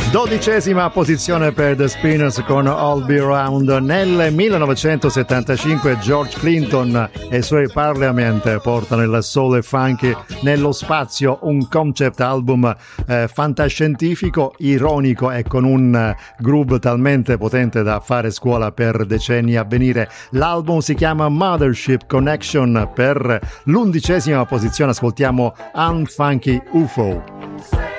12ª posizione per The Spinners con All Be Around. Nel 1975 George Clinton e i suoi Parliament portano il soul e funky nello spazio, un concept album fantascientifico, ironico e con un groove talmente potente da fare scuola per decenni a venire. L'album si chiama Mothership Connection. Per l'11ª posizione ascoltiamo Unfunky UFO.